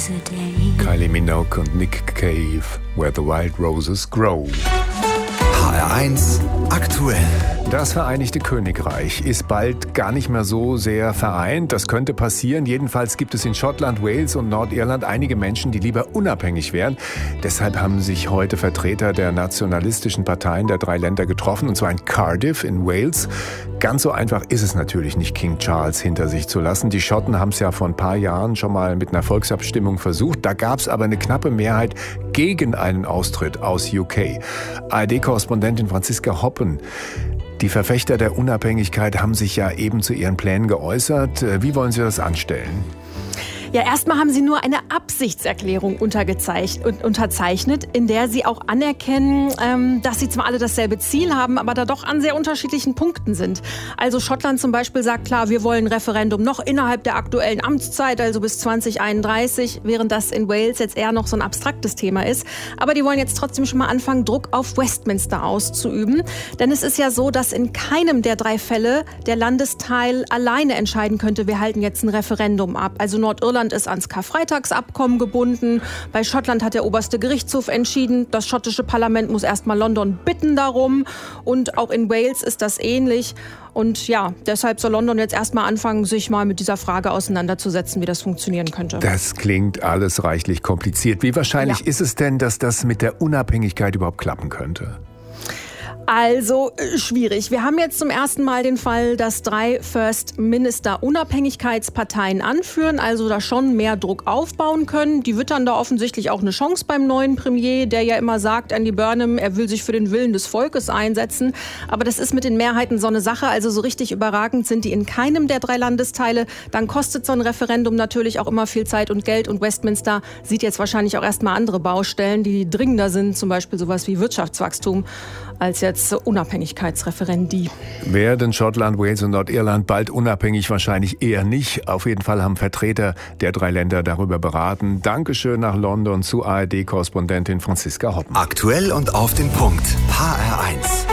Kylie Minogue und Nick Cave, Where the Wild Roses Grow. HR1 aktuell. Das Vereinigte Königreich ist bald gar nicht mehr so sehr vereint. Das könnte passieren. Jedenfalls gibt es in Schottland, Wales und Nordirland einige Menschen, die lieber unabhängig wären. Deshalb haben sich heute Vertreter der nationalistischen Parteien der 3 Länder getroffen, und zwar in Cardiff in Wales. Ganz so einfach ist es natürlich nicht, King Charles hinter sich zu lassen. Die Schotten haben es ja vor ein paar Jahren schon mal mit einer Volksabstimmung versucht. Da gab es aber eine knappe Mehrheit gegen einen Austritt aus UK. ARD-Korrespondentin Franziska Hoppen. Die Verfechter der Unabhängigkeit haben sich ja eben zu ihren Plänen geäußert. Wie wollen Sie das anstellen? Ja, erstmal haben sie nur eine Absichtserklärung unterzeichnet, in der sie auch anerkennen, dass sie zwar alle dasselbe Ziel haben, aber da doch an sehr unterschiedlichen Punkten sind. Also Schottland zum Beispiel sagt klar, wir wollen ein Referendum noch innerhalb der aktuellen Amtszeit, also bis 2031, während das in Wales jetzt eher noch so ein abstraktes Thema ist. Aber die wollen jetzt trotzdem schon mal anfangen, Druck auf Westminster auszuüben. Denn es ist ja so, dass in keinem der 3 Fälle der Landesteil alleine entscheiden könnte, wir halten jetzt ein Referendum ab. Also Nordirland ist ans Karfreitagsabkommen gebunden. Bei Schottland hat der oberste Gerichtshof entschieden, das schottische Parlament muss erstmal London bitten darum. Und auch in Wales ist das ähnlich. Und ja, deshalb soll London jetzt erstmal anfangen, sich mal mit dieser Frage auseinanderzusetzen, wie das funktionieren könnte. Das klingt alles reichlich kompliziert. Wie wahrscheinlich ist es denn, dass das mit der Unabhängigkeit überhaupt klappen könnte? Also schwierig. Wir haben jetzt zum ersten Mal den Fall, dass 3 First Minister Unabhängigkeitsparteien anführen, also da schon mehr Druck aufbauen können. Die wittern da offensichtlich auch eine Chance beim neuen Premier, der ja immer sagt, Andy Burnham, er will sich für den Willen des Volkes einsetzen. Aber das ist mit den Mehrheiten so eine Sache. Also so richtig überragend sind die in keinem der 3 Landesteile. Dann kostet so ein Referendum natürlich auch immer viel Zeit und Geld. Und Westminster sieht jetzt wahrscheinlich auch erstmal andere Baustellen, die dringender sind, zum Beispiel sowas wie Wirtschaftswachstum, als jetzt Unabhängigkeitsreferendi. Werden Schottland, Wales und Nordirland bald unabhängig? Wahrscheinlich eher nicht. Auf jeden Fall haben Vertreter der 3 Länder darüber beraten. Dankeschön nach London zu ARD-Korrespondentin Franziska Hoppen. Aktuell und auf den Punkt. HR1.